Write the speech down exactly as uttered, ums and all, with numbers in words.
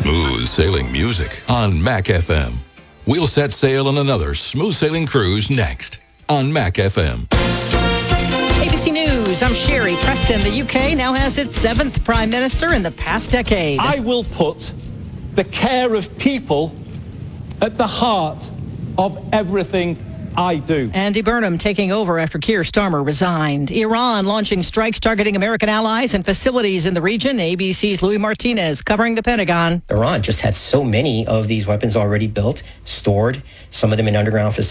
Smooth sailing music on Mac F M. We'll set sail on another smooth sailing cruise next on Mac F M. A B C News, I'm Sherry Preston. The U K now has its seventh Prime Minister in the past decade. I will put the care of people at the heart of everything I do. Andy Burnham taking over after Keir Starmer resigned. Iran launching strikes targeting American allies and facilities in the region. A B C's Louis Martinez covering the Pentagon. Iran just had so many of these weapons already built, stored, some of them in underground facilities.